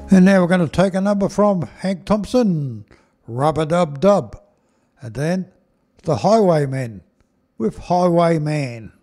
And now we're going to take a number from Hank Thompson, Rub-a-Dub-Dub. And then the Highwaymen with Highwayman.